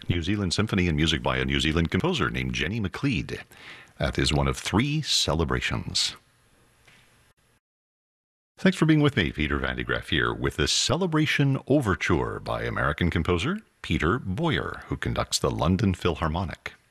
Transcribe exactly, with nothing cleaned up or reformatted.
New Zealand Symphony and music by a New Zealand composer named Jenny McLeod. That is one of three celebrations. Thanks for being with me, Peter Van de Graaff here, with the Celebration Overture by American composer Peter Boyer, who conducts the London Philharmonic.